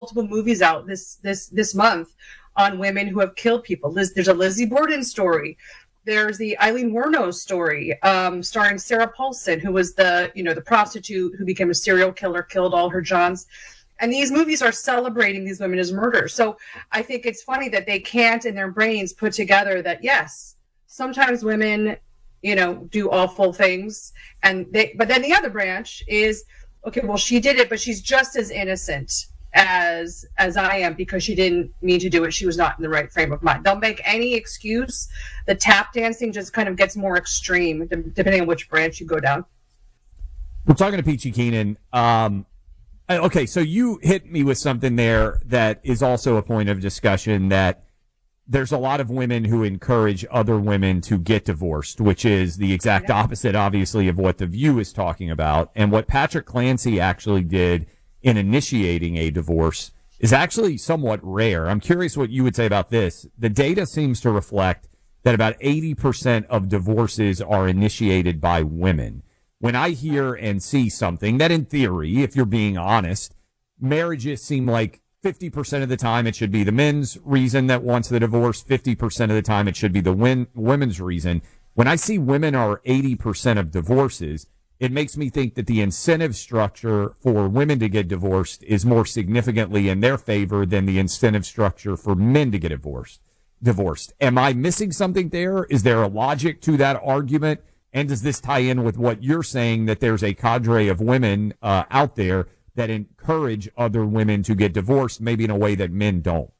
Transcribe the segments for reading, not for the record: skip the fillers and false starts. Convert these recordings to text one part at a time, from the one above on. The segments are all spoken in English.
multiple movies out this month on women who have killed people. There's a Lizzie Borden story. There's the Eileen Wuornos story, starring Sarah Paulson, who was the prostitute who became a serial killer, killed all her Johns. And these movies are celebrating these women as murderers. So I think it's funny that they can't in their brains put together that, yes, sometimes women, do awful things. But then the other branch is, okay, well, she did it, but she's just as innocent as I am because she didn't mean to do it. She was not in the right frame of mind. They'll make any excuse. The tap dancing just kind of gets more extreme depending on which branch you go down. We're talking to Peachy Keenan. Okay, so you hit me with something there that is also a point of discussion, that there's a lot of women who encourage other women to get divorced, which is the exact opposite, obviously, of what The View is talking about. And what Patrick Clancy actually did in initiating a divorce is actually somewhat rare. I'm curious what you would say about this. The data seems to reflect that about 80% of divorces are initiated by women. When I hear and see something that, in theory, if you're being honest, marriages seem like 50% of the time it should be the men's reason that wants the divorce, 50% of the time it should be the women's reason. When I see women are 80% of divorces, it makes me think that the incentive structure for women to get divorced is more significantly in their favor than the incentive structure for men to get divorced. Am I missing something there? Is there a logic to that argument? And does this tie in with what you're saying, that there's a cadre of women out there that encourage other women to get divorced, maybe in a way that men don't?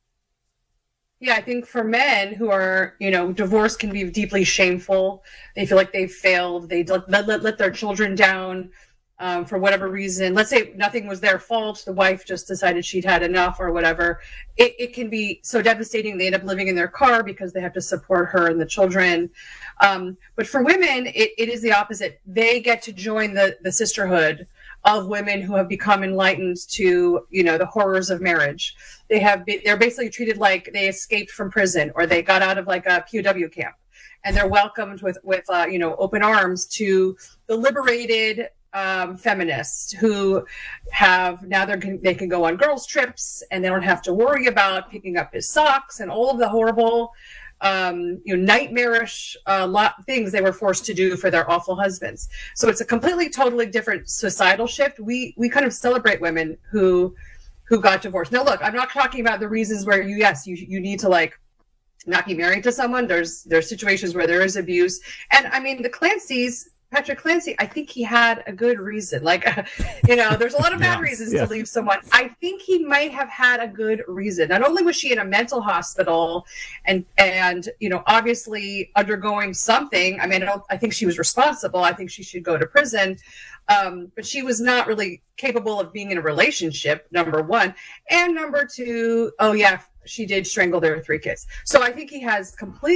Yeah, I think for men who are, divorce can be deeply shameful. They feel like they've failed. They let their children down for whatever reason. Let's say nothing was their fault. The wife just decided she'd had enough or whatever. It can be so devastating. They end up living in their car because they have to support her and the children. But for women, it is the opposite. They get to join the sisterhood of women who have become enlightened to, the horrors of marriage. They're basically treated like they escaped from prison or they got out of like a POW camp, and they're welcomed with open arms to the liberated feminists who have now they can go on girls' trips and they don't have to worry about picking up his socks and all of the horrible nightmarish things they were forced to do for their awful husbands. So it's a totally different societal shift. We kind of celebrate women who got divorced. Now, look, I'm not talking about the reasons where you need to like not be married to someone. There's situations where there is abuse, and I mean Patrick Clancy, I think he had a good reason. Like, there's a lot of bad reasons to leave someone. I think he might have had a good reason. Not only was she in a mental hospital and obviously undergoing something. I mean, I think she was responsible. I think she should go to prison. But she was not really capable of being in a relationship, number one. And number two, she did strangle their 3 kids. So I think he has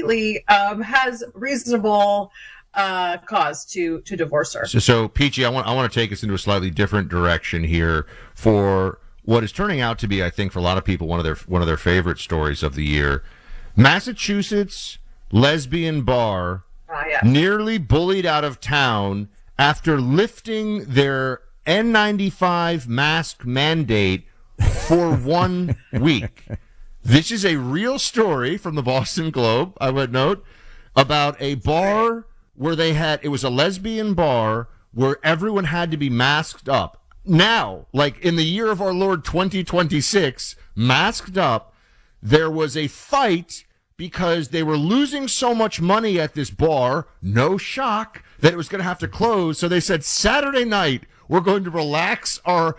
has reasonable cause to divorce her. So Peachy, I want to take us into a slightly different direction here for what is turning out to be, I think, for a lot of people, one of their favorite stories of the year. Massachusetts lesbian bar nearly bullied out of town after lifting their N95 mask mandate for 1 week. This is a real story from the Boston Globe, I would note, about a bar where it was a lesbian bar where everyone had to be masked up. Now, like in the year of our Lord 2026, masked up, there was a fight because they were losing so much money at this bar, no shock, that it was going to have to close. So they said, Saturday night, we're going to relax our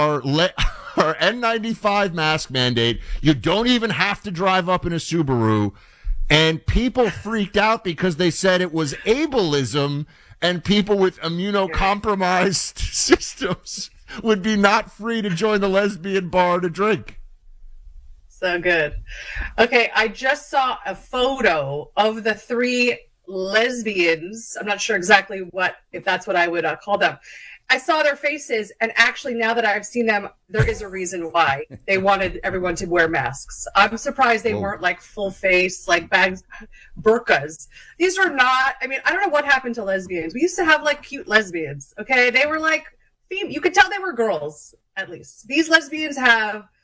N95 mask mandate. You don't even have to drive up in a Subaru. And people freaked out because they said it was ableism and people with immunocompromised systems would be not free to join the lesbian bar to drink. So good. Okay, I just saw a photo of the 3 lesbians. I'm not sure exactly if that's what I would call them. I saw their faces, and actually now that I've seen them, there is a reason why they wanted everyone to wear masks. I'm surprised they weren't like full face, like bags, burqas. These are not, I don't know what happened to lesbians. We used to have like cute lesbians, okay? They were like, you could tell they were girls, at least. These lesbians have